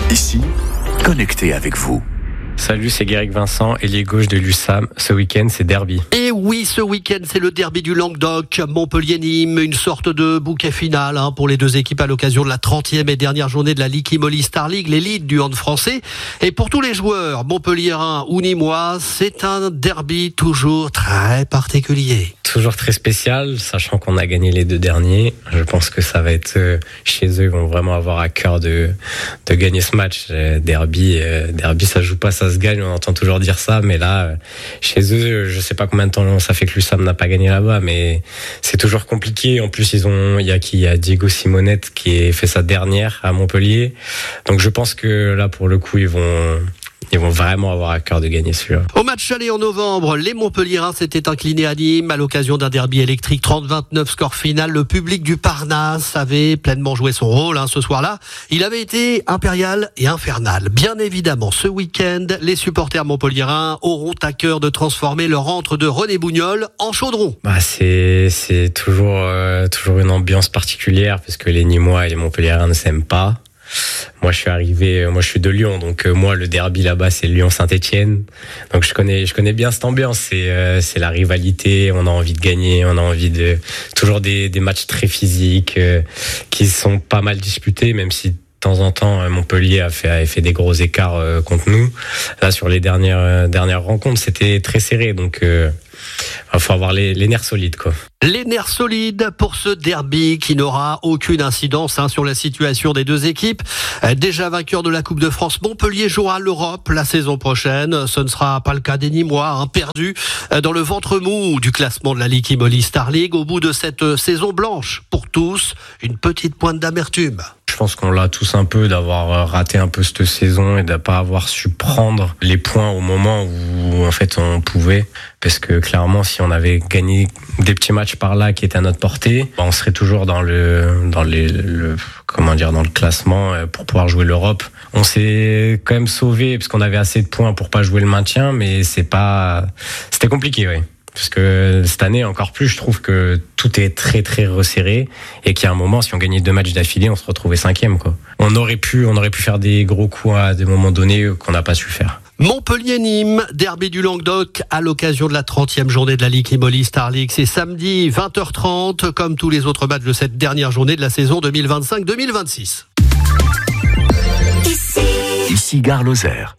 Ici, connecté avec vous. Salut, c'est Guéric Vincent, ailier gauche de l'USAM. Ce week-end, c'est derby. Et oui, ce week-end, c'est le derby du Languedoc, Montpellier-Nîmes, une sorte de bouquet final pour les deux équipes à l'occasion de la 30e et dernière journée de la Ligue Imoli Star League, l'élite du hand français. Et pour tous les joueurs, montpelliérains ou nîmois, c'est un derby toujours très particulier. Toujours très spécial, sachant qu'on a gagné les deux derniers. Je pense que ça va être chez eux, ils vont vraiment avoir à cœur de gagner ce match. Derby, ça joue pas, ça se gagne, on entend toujours dire ça, mais là, chez eux, je sais pas combien de temps ça fait que l'USAM n'a pas gagné là-bas, mais c'est toujours compliqué. En plus, il y a Diego Simonette qui a fait sa dernière à Montpellier. Donc je pense que là, pour le coup, ils vont vraiment avoir à cœur de gagner celui-là. Au match aller en novembre, les Montpelliérains s'étaient inclinés à Nîmes à l'occasion d'un derby électrique 30-29 score final. Le public du Parnasse avait pleinement joué son rôle ce soir-là. Il avait été impérial et infernal. Bien évidemment, ce week-end, les supporters montpelliérains auront à cœur de transformer leur antre de René Bougnol en chaudron. C'est toujours une ambiance particulière parce que les Nîmois et les Montpelliérains ne s'aiment pas. Moi, je suis de Lyon, donc moi, le derby là-bas, c'est Lyon-Saint-Etienne. Donc, je connais bien cette ambiance. C'est la rivalité. On a envie de gagner. On a envie toujours des matchs très physiques qui sont pas mal disputés, même si de temps en temps, Montpellier a fait des gros écarts contre nous. Là, sur les dernières rencontres, c'était très serré. Donc, il faut avoir les nerfs solides, quoi. Les nerfs solides pour ce derby qui n'aura aucune incidence sur la situation des deux équipes. Déjà vainqueur de la Coupe de France, Montpellier jouera l'Europe la saison prochaine. Ce ne sera pas le cas des Nîmois, perdus dans le ventre mou du classement de la Ligue Imoli Star League. Au bout de cette saison blanche, pour tous, une petite pointe d'amertume. Je pense qu'on l'a tous un peu d'avoir raté un peu cette saison et de pas avoir su prendre les points au moment où en fait on pouvait, parce que clairement si on avait gagné des petits matchs par là qui étaient à notre portée, on serait toujours dans le classement pour pouvoir jouer l'Europe. On s'est quand même sauvé parce qu'on avait assez de points pour pas jouer le maintien, mais c'était compliqué, oui. Parce que cette année, encore plus, je trouve que tout est très très resserré et qu'il y a un moment, si on gagnait 2 matchs d'affilée, on se retrouvait 5e, quoi. On aurait pu faire des gros coups à des moments donnés qu'on n'a pas su faire. Montpellier-Nîmes, derby du Languedoc à l'occasion de la 30e journée de la Ligue Imoli Star League. C'est samedi 20h30, comme tous les autres matchs de cette dernière journée de la saison 2025-2026. Ici Gare Lozère.